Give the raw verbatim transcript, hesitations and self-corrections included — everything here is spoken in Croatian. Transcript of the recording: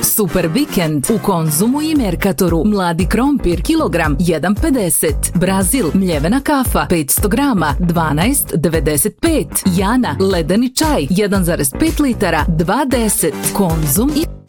Super vikend u Konzumu i Merkatoru. Mladi krompir kilogram jedan pedeset. Brazil mljevena kafa petsto grama dvanaest devedeset pet. Jana ledeni čaj jedan zarez pet litara dva deset. Konzum i